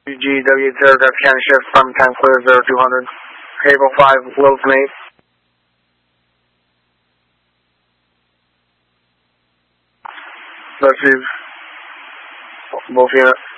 GW0, scan shift from time clear 0200. Cable 5, Wilson 8. Let's see both units.